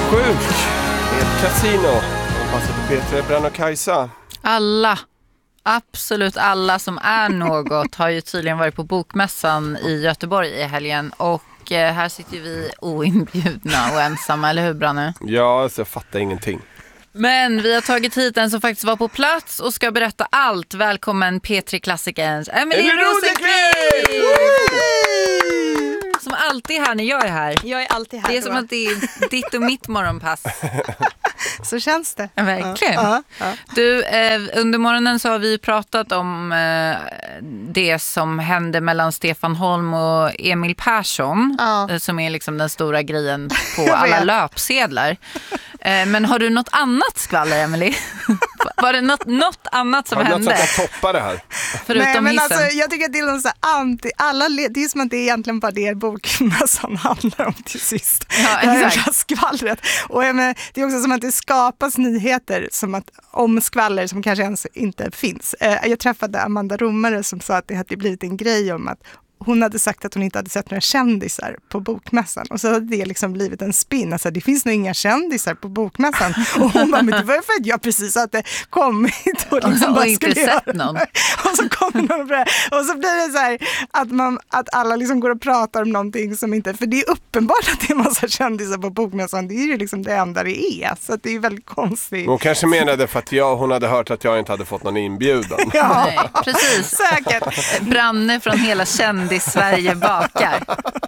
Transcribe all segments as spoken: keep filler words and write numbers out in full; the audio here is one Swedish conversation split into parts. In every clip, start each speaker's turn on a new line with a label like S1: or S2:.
S1: Sjuk. Ett kasino. Hoppas att Petra, Brann och Kajsa.
S2: Alla, absolut alla som är något har ju tydligen varit på Bokmässan i Göteborg i helgen. Och eh, här sitter vi oinbjudna och ensamma, eller hur Branne?
S1: Ja, alltså jag fattar ingenting.
S2: Men vi har tagit hit en som faktiskt var på plats och ska berätta allt. Välkommen P tre-klassikerns Emelie Rosenqvist! Som alltid är här när jag är här.
S3: Jag är alltid här.
S2: Det är som att det är ditt och mitt morgonpass.
S3: Så känns det.
S2: Ja, verkligen.
S3: Ja, ja.
S2: Du, eh, under morgonen så har vi pratat om eh, det som hände mellan Stefan Holm och Emil Persson.
S3: Ja.
S2: eh, Som är liksom den stora grejen på alla löpsedlar. eh, Men har du något annat skvaller, Emelie? Var det något, något annat som
S1: har
S2: hände?
S1: Något som kan toppa det här?
S2: Förutom
S3: Nej, men
S2: hissen.
S3: alltså, jag tycker att det är någon så här anti, alla, det är som att det är egentligen bara det Bokmässan handlar om till sist.
S2: Ja,
S3: det här
S2: exakt.
S3: skvallret. Och jag menar, det är också som att det skapas nyheter som att, om skvaller som kanske ens inte finns. Eh, jag träffade Amanda Romare som sa att det hade blivit en grej om att hon hade sagt att hon inte hade sett några kändisar på Bokmässan. Och så hade det liksom blivit en spin. Alltså, det finns nog inga kändisar på Bokmässan. Och hon bara, men det var för att jag precis hade kommit och liksom
S2: och
S3: bara
S2: inte
S3: skulle
S2: sett
S3: göra.
S2: någon.
S3: Och så kommer någon det. Och så blir det så här att, man, att alla liksom går och pratar om någonting som inte... För det är uppenbart att det är en massa kändisar på Bokmässan. Det är ju liksom det enda det är. Så att det är väldigt konstigt.
S1: Hon kanske menade för att jag, hon hade hört att jag inte hade fått någon inbjudan.
S3: Ja,
S2: Nej, precis.
S3: säkert.
S2: Branne från hela kändis-Sverige bakar.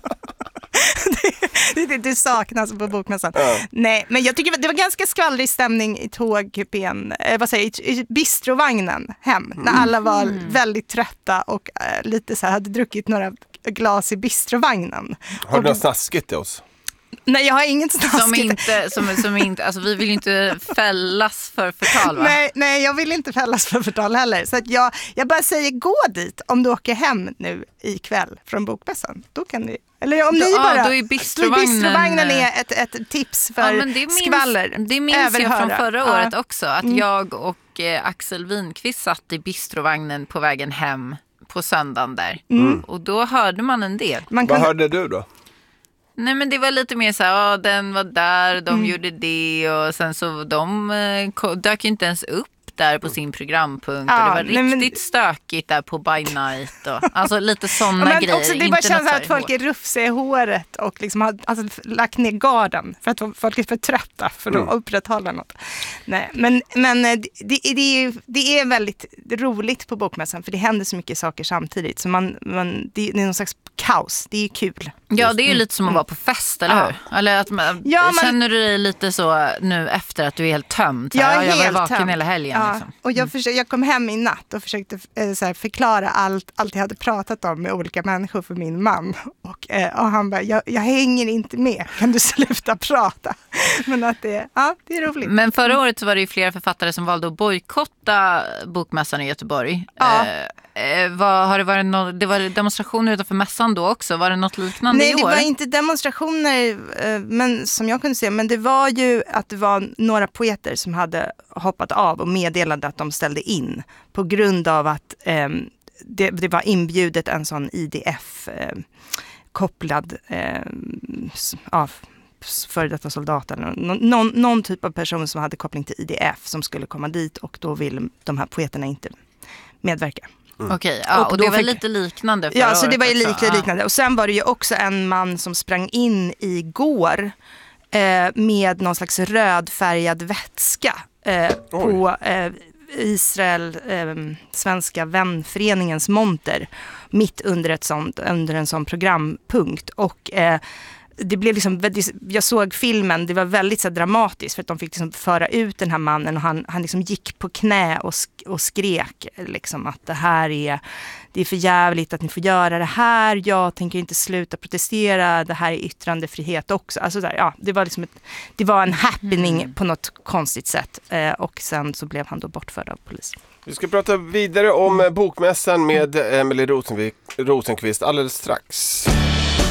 S3: det, det, det saknas på Bokmässan.
S1: Ja.
S3: Nej, men jag tycker det var ganska skvallrig stämning i tågkupén, eh, vad säger jag, i, i bistrovagnen hem. När alla var
S2: Mm.
S3: väldigt trötta och eh, lite så här, hade druckit några glas i bistrovagnen.
S1: Har
S3: Och-
S1: du något snaskigt till oss?
S3: Nej, jag har inget snaskigt.
S2: Som inte, som, som inte, alltså vi vill ju inte fällas för förtal, va?
S3: Nej, nej, jag vill inte fällas för förtal heller. Så att jag, jag bara säger, gå dit om du åker hem nu ikväll från Bokmässan. Då kan ni, eller om
S2: Då-
S3: ni
S2: ja,
S3: bara...
S2: då är bistrovagnen-
S3: bistrovagnen är ett, ett tips för
S2: Ja, men det minns,
S3: skvaller.
S2: det minns jag från
S3: Överhöra.
S2: förra
S3: Ja.
S2: året också. Att
S3: Mm.
S2: jag och eh, Axel Winqvist satt i bistrovagnen på vägen hem på söndagen där.
S3: Mm.
S2: Och då hörde man en del.
S3: Man
S1: Vad
S3: kunde,
S1: hörde du då?
S2: Nej, men det var lite mer så här, ja, den var där, de
S3: Mm.
S2: gjorde det och sen så de eh, ko- dök inte ens upp där på sin programpunkt
S3: Ja,
S2: och det var
S3: nej, men-
S2: riktigt stökigt där på By Night och alltså lite sådana
S3: men
S2: grejer.
S3: också, det
S2: inte
S3: bara känns
S2: något så här
S3: att folk
S2: hårt.
S3: är rufsiga i håret och liksom har alltså, lagt ner garden för att folk är för trötta för att
S1: Mm.
S3: upprätthålla något. Nej, men, men eh, det, det, det, är, det är väldigt roligt på Bokmässan för det händer så mycket saker samtidigt. Så man, man, det, det är någon slags kaos. Det är kul.
S2: Ja, det är ju lite som att vara på fest, eller
S3: Ja.
S2: hur? Eller att man,
S3: Ja, man-
S2: känner du dig lite så nu efter att du är helt tömd? Så här,
S3: Jag är
S2: ja, jag var
S3: helt
S2: vaken
S3: tömd.
S2: hela helgen.
S3: Ja,
S2: Liksom.
S3: och jag, försökte, jag kom hem i natt och försökte eh, så här, förklara allt, allt jag hade pratat om med olika människor för min man. Och, eh, och han bara, jag, jag hänger inte med. Kan du sluta prata? Men att det, ja, det är roligt.
S2: Men förra året så var det ju flera författare som valde att bojkotta Bokmässan i Göteborg.
S3: Ja.
S2: Eh, eh, vad, har det varit no- det var demonstrationer utanför mässan då också? Var det något liknande
S3: Nej,
S2: i
S3: det
S2: år?
S3: var inte demonstrationer eh, men, som jag kunde se, men det var ju att det var några poeter som hade hoppat av och meddelade att de ställde in på grund av att eh, det, det var inbjudet en sån I D F-kopplad eh, s- ja, s- före detta soldat eller någon, någon, någon typ av person som hade koppling till I D F som skulle komma dit och då ville de här poeterna inte medverka.
S2: Okej, ja, och,
S3: Och
S2: det
S3: då
S2: var
S3: fick-
S2: lite liknande förra
S3: Ja, så det
S2: året
S3: var ju
S2: också.
S3: lite
S2: Ja.
S3: liknande. Och sen var det ju också en man som sprang in igår eh, med någon slags rödfärgad vätska eh, på eh, Israel, eh, Svenska vänföreningens monter mitt under, ett sånt, under en sån programpunkt. Och eh, det blev liksom, jag såg filmen, det var väldigt så här, dramatiskt för att de fick liksom föra ut den här mannen och han, han liksom gick på knä och, sk- och skrek liksom att det här är, det är för jävligt att ni får göra det här, jag tänker inte sluta protestera, det här är yttrandefrihet också. Alltså där, ja, det var liksom ett, det var en happening
S2: Mm.
S3: på något konstigt sätt eh, och sen så blev han då bortförd av polis.
S1: Vi ska prata vidare om Bokmässan med Emelie Rosenqvist alldeles strax.